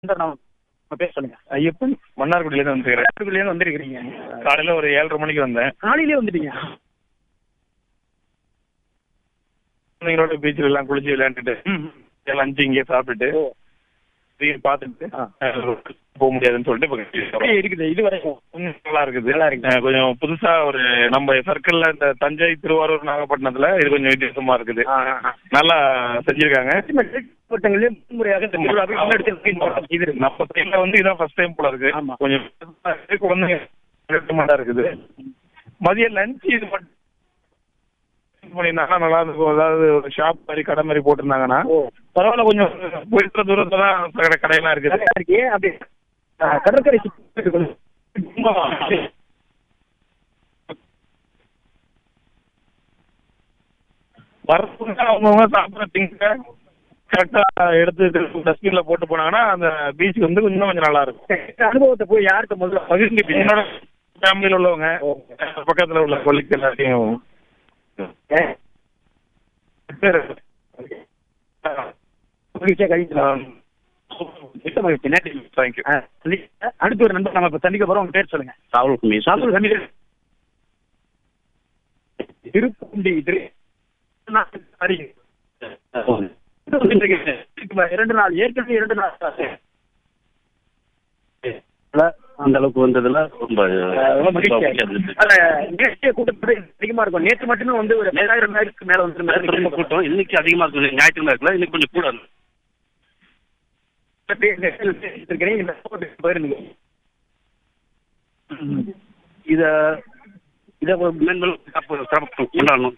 பேர் சொல்லுங்க. ஐயப்பன் மன்னார்குடியிலேருந்து வந்துருக்கிறேன். மன்னார்குடியிலேருந்து வந்திருக்கிறீங்க. காலையில் ஒரு 7:30 மணிக்கு வந்தேன். காலையிலே வந்துட்டீங்க. குழந்தைங்களோட பீச்சில் எல்லாம் குளிச்சு விளையாண்டுட்டு லஞ்சு இங்கே சாப்பிட்டுட்டு பார்த்துட்டு போக முடியாதுன்னு சொல்லிட்டு இப்போ இருக்குது. இது வரைக்கும் கொஞ்சம் நல்லா இருக்குது. கொஞ்சம் புதுசா ஒரு நம்ம சர்க்கிள்ல இந்த தஞ்சை, திருவாரூர், நாகப்பட்டினத்துல இது கொஞ்சம் வித்தியாசமா இருக்குது. நல்லா செஞ்சிருக்காங்க. இது நம்ம சைட்ல வந்து இதான் ஃபர்ஸ்ட் டைம் போல இருக்கு. கொஞ்சம் குழந்தைங்க இருக்குது. மதியம் லஞ்ச் இது மட்டும் பண்ணியிருந்தாங்கன்னா நல்லா இருக்கும். அதாவது ஒரு ஷாப் மாதிரி கடை மாதிரி போட்டிருந்தாங்கன்னா பரவாயில்ல. கொஞ்சம் போயிட்டு தூரத்துல தான் கடையெல்லாம் இருக்குது. அப்படி கடற்கரை வரப்புங்க அவங்கவுங்க சாப்பிட்ற திங்க கரெக்டா எடுத்து டஸ்ட்பின்ல போட்டு போனாங்கன்னா அந்த பீச் வந்து கொஞ்சம் நல்லா இருக்கும். அனுபவத்தை போய் யாருக்கு முதல்ல பகிர்ந்து என்னோட ஃபேமிலியில் உள்ளவங்க, பக்கத்துல உள்ள கொல்லிக்கு எல்லாத்தையும் அடுத்து ஒரு நண்பர் நம்ம இப்ப சந்திக்க போறோம். உங்க பேர் சொல்லுங்க. சாகுல் ஹமீது. திருப்பூண்டி 2 நாள் ஏற்கனவே 2 நாள் அந்த அளவுக்கு வந்ததுல ரொம்ப கூட்டத்தோட அதிகமா இருக்கும். நேற்று மட்டுமே வந்து ஒரு 1000 மேல வந்து ரொம்ப கூட்டம். இன்னைக்கு அதிகமா இருக்குது. ஞாயிற்றுக்கிழமை இருக்குல்ல, இன்னைக்கு கொஞ்சம் கூட போயிருந்தீங்க. இத கொண்டாடணும்.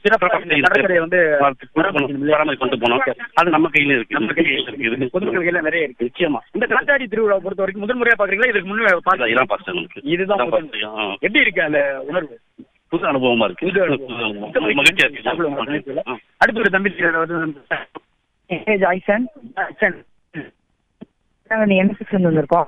கொண்டு போனோம். அது நம்ம கையில இருக்கு. நம்ம கையில பொதுமக்கள் கையில நிறைய இருக்கு. நிச்சயமா இந்த காத்தாடி திருவிழா பொறுத்த வரைக்கும் முதல் முறையா பாக்குறீங்களா? இதுக்கு முன்னாடி இதுதான் எப்படி இருக்கு அந்த உணர்வு? புது அனுபவமா இருக்கு. மகிழ்ச்சியா இருக்கு. அடுத்து ஒரு தம்பி ஜாய்சன். நாங்கள் NSS வந்திருக்கோம்.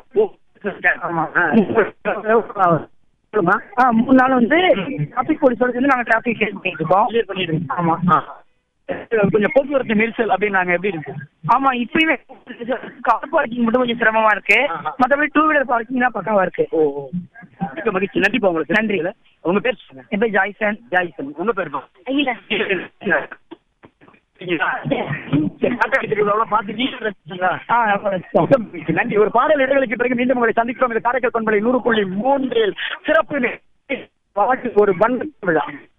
3 நாள் வந்து டிராபிக் போலீஸோட சேர்ந்து நாங்கள் டிராபிக் கிளியர் பண்ணிட்டு இருக்கோம். ஆமா, கொஞ்சம் போக்குவரத்து நெரிசல் அப்படின்னு நாங்க எப்படி இருக்கு? ஆமா, இப்பயுமே கார் பார்க்கிங் மட்டும் கொஞ்சம் சிரமமா இருக்கு. மற்றபடி 2 வீலர் பார்க்கிங் தான் பக்கமா இருக்கு. மகிழ்ச்சி. நன்றிப்பா உங்களுக்கு. நன்றி. உங்க பேர் சொல்லுங்க. என் பேர் ஜாய்சன். உங்க பேர் நன்றி. ஒரு பாடல் இடங்களுக்கு பிறகு மீண்டும் உங்களை சந்திக்கிறோம். இது காரைக்கால் பண்பலை 100.3 சிறப்பு ஒரு வண்ண விழா.